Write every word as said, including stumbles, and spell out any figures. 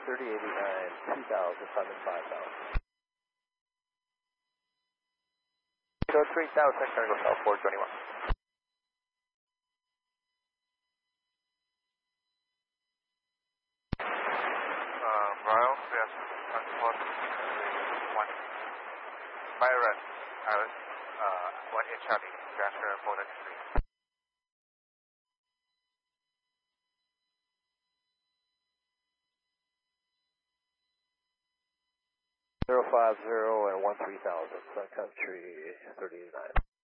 thirty eighty-nine, two thousand, five and five thousand. So three thousand, going to go south four twenty-one. Uh, Royal, yes, transport one. Byron, Alice, uh, one eight Charlie, Jasper, four ninety-three. zero five zero and one three thousand, Sun Country thirty eighty-nine.